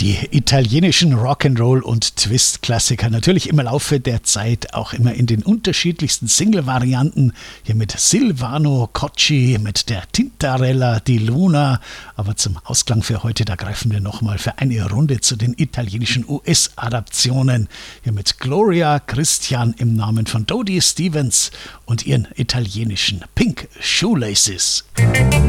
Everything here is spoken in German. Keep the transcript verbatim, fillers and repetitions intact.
Die italienischen Rock'n'Roll- und Twist-Klassiker, natürlich im Laufe der Zeit auch immer in den unterschiedlichsten Single-Varianten. Hier mit Silvano Cocci, mit der Tintarella di Luna. Aber zum Ausklang für heute, da greifen wir nochmal für eine Runde zu den italienischen U S-Adaptionen. Hier mit Gloria Christian im Namen von Dodie Stevens und ihren italienischen Pink Shoelaces.